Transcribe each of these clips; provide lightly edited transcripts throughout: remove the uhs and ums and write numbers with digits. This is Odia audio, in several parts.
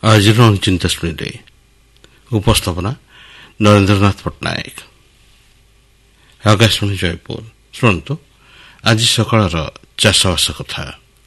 ଆଜିର ଚିନ୍ତା ଶୁଣିଲେ ଉପସ୍ଥାପନା ନରେନ୍ଦ୍ରନାଥ ପଟ୍ଟନାୟକ। ଆକାଶବାଣୀ ଜୟପୁର। ଶୁଣନ୍ତୁ ଆଜି ସକାଳର ଚାଷବାସ କଥା।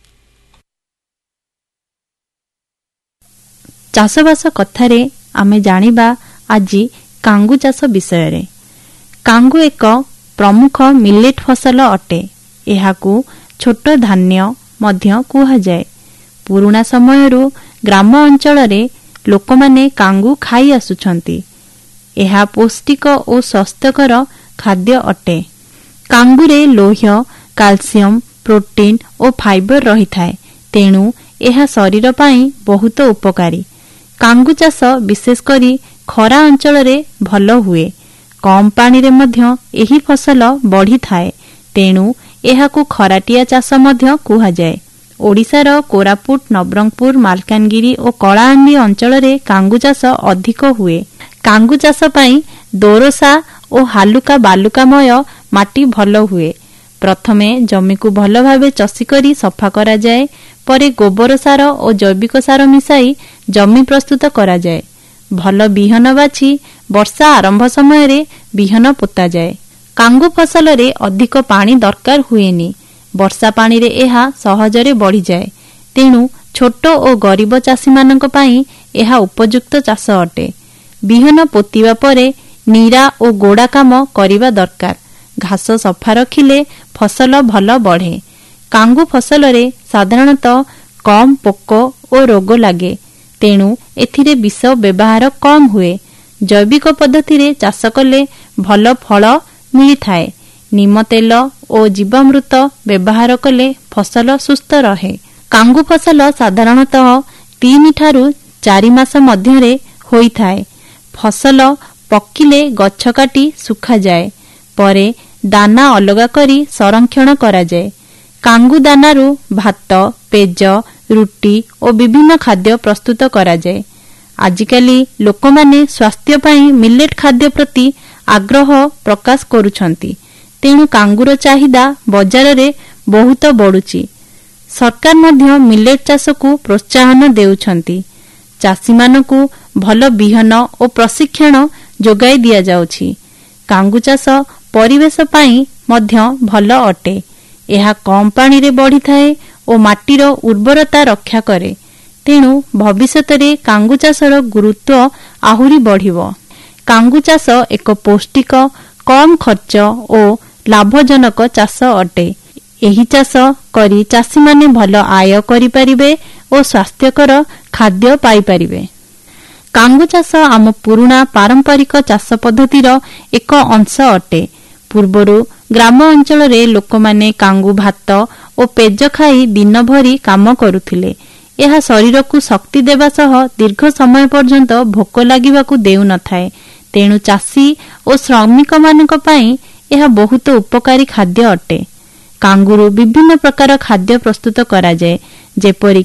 ଚାଷବାସ କଥାରେ ଆମେ ଜାଣିବା ଆଜି କାଙ୍ଗୁ ଚାଷ ବିଷୟରେ। କାଙ୍ଗୁ ଏକ ପ୍ରମୁଖ ମିଲେଟ୍ ଫସଲ ଅଟେ। ଏହାକୁ ଛୋଟ ଧାନ୍ୟ ମଧ୍ୟ କୁହାଯାଏ। ପୁରୁଣା ସମୟରୁ ଗ୍ରାମ ଅଞ୍ଚଳରେ ଲୋକମାନେ କାଙ୍ଗୁ ଖାଇ ଆସୁଛନ୍ତି। ଏହା ପୌଷ୍ଟିକ ଓ ସ୍ୱାସ୍ଥ୍ୟକର ଖାଦ୍ୟ ଅଟେ। କାଙ୍ଗୁରେ ଲୌହ, କ୍ୟାଲସିୟମ, ପ୍ରୋଟିନ ଓ ଫାଇବର ରହିଥାଏ। ତେଣୁ ଏହା ଶରୀର ପାଇଁ ବହୁତ ଉପକାରୀ। କାଙ୍ଗୁ ଚାଷ ବିଶେଷ କରି ଖରା ଅଞ୍ଚଳରେ ଭଲ ହୁଏ। କମ୍ ପାଣିରେ ମଧ୍ୟ ଏହି ଫସଲ ବଢ଼ିଥାଏ। ତେଣୁ ଏହାକୁ ଖରାଟିଆ ଚାଷ ମଧ୍ୟ କୁହାଯାଏ। ଓଡ଼ିଶାର କୋରାପୁଟ, ନବରଙ୍ଗପୁର, ମାଲକାନଗିରି ଓ କଳାହାଣ୍ଡି ଅଞ୍ଚଳରେ କାଙ୍ଗୁ ଚାଷ ଅଧିକ ହୁଏ। କାଙ୍ଗୁ ଚାଷ ପାଇଁ ଦୋରସା ଓ ହାଲୁକା ବାଲୁକାମୟ ମାଟି ଭଲ ହୁଏ। ପ୍ରଥମେ ଜମିକୁ ଭଲ ଭାବେ ଚଷି କରି ସଫା କରାଯାଏ। ପରେ ଗୋବର ସାର ଓ ଜୈବିକ ସାର ମିଶାଇ ଜମି ପ୍ରସ୍ତୁତ କରାଯାଏ। ଭଲ ବିହନ ବାଛି ବର୍ଷା ଆରମ୍ଭ ସମୟରେ ବିହନ ପୋତାଯାଏ। କାଙ୍ଗୁ ଫସଲରେ ଅଧିକ ପାଣି ଦରକାର ହୁଏନି। ବର୍ଷା ପାଣିରେ ଏହା ସହଜରେ ବଢ଼ିଯାଏ। ତେଣୁ ଛୋଟ ଓ ଗରିବ ଚାଷୀମାନଙ୍କ ପାଇଁ ଏହା ଉପଯୁକ୍ତ ଚାଷ ଅଟେ। ବିହନ ପୋତିବା ପରେ ନିରା ଓ ଗୋଡ଼ା କାମ କରିବା ଦରକାର। ଘାସ ସଫା ରଖିଲେ ଫସଲ ଭଲ ବଢ଼େ। କାଙ୍ଗୁ ଫସଲରେ ସାଧାରଣତଃ କମ୍ ପୋକ ଓ ରୋଗ ଲାଗେ। ତେଣୁ ଏଥିରେ ବିଷ ବ୍ୟବହାର କମ୍ ହୁଏ। ଜୈବିକ ପଦ୍ଧତିରେ ଚାଷ କଲେ ଭଲ ଫଳ ମିଳିଥାଏ। ନିମ ତେଲ ଓ ଜୀବାମୃତ ବ୍ୟବହାର କଲେ ଫସଲ ସୁସ୍ଥ ରହେ। କାଙ୍ଗୁ ଫସଲ ସାଧାରଣତଃ 3 ଠାରୁ 4 ମାସ ମଧ୍ୟରେ ହୋଇଥାଏ। ଫସଲ ପକିଲେ ଗଛ କାଟି ଶୁଖାଯାଏ। ପରେ ଦାନା ଅଲଗା କରି ସଂରକ୍ଷଣ କରାଯାଏ। କାଙ୍ଗୁ ଦାନାରୁ ଭାତ, ପେଜ, ରୁଟି ଓ ବିଭିନ୍ନ ଖାଦ୍ୟ ପ୍ରସ୍ତୁତ କରାଯାଏ। ଆଜିକାଲି ଲୋକମାନେ ସ୍ୱାସ୍ଥ୍ୟ ପାଇଁ ମିଲେଟ୍ ଖାଦ୍ୟ ପ୍ରତି ଆଗ୍ରହ ପ୍ରକାଶ କରୁଛନ୍ତି। ତେଣୁ କାଙ୍ଗୁର ଚାହିଦା ବଜାରରେ ବହୁତ ବଢ଼ୁଛି। ସରକାର ମଧ୍ୟ ମିଲେଟ୍ ଚାଷକୁ ପ୍ରୋତ୍ସାହନ ଦେଉଛନ୍ତି। ଚାଷୀମାନଙ୍କୁ ଭଲ ବିହନ ଓ ପ୍ରଶିକ୍ଷଣ ଯୋଗାଇ ଦିଆଯାଉଛି। କାଙ୍ଗୁ ଚାଷ ପରିବେଶ ପାଇଁ ମଧ୍ୟ ଭଲ ଅଟେ। ଏହା କମ୍ ପାଣିରେ ବଢ଼ିଥାଏ ଓ ମାଟିର ଉର୍ବରତା ରକ୍ଷା କରେ। ତେଣୁ ଭବିଷ୍ୟତରେ କାଙ୍ଗୁ ଚାଷର ଗୁରୁତ୍ୱ ଆହୁରି ବଢ଼ିବ। କାଙ୍ଗୁ ଚାଷ ଏକ ପୌଷ୍ଟିକ, କମ୍ ଖର୍ଚ୍ଚ ଓ ଲାଭଜନକ ଚାଷ ଅଟେ। ଏହି ଚାଷ କରି ଚାଷୀମାନେ ଭଲ ଆୟ କରିପାରିବେ ଓ ସ୍ୱାସ୍ଥ୍ୟକର ଖାଦ୍ୟ ପାଇପାରିବେ। କାଙ୍ଗୁ ଚାଷ ଆମ ପୁରୁଣା ପାରମ୍ପରିକ ଚାଷ ପଦ୍ଧତିର ଏକ ଅଂଶ ଅଟେ। ପୂର୍ବରୁ ଗ୍ରାମ ଅଞ୍ଚଳରେ ଲୋକମାନେ କାଙ୍ଗୁ ଭାତ ଓ ପେଜ ଖାଇ ଦିନଭରି କାମ କରୁଥିଲେ। ଏହା ଶରୀରକୁ ଶକ୍ତି ଦେବା ସହ ଦୀର୍ଘ ସମୟ ପର୍ଯ୍ୟନ୍ତ ଭୋକ ଲାଗିବାକୁ ଦେଉନଥାଏ। ତେଣୁ ଚାଷୀ ଓ ଶ୍ରମିକମାନଙ୍କ ପାଇଁ ଏହା ବହୁତ ଉପକାରୀ ଖାଦ୍ୟ ଅଟେ। କାଙ୍ଗୁରୁ ବିଭିନ୍ନ ପ୍ରକାର ଖାଦ୍ୟ ପ୍ରସ୍ତୁତ କରାଯାଏ। ଯେପରି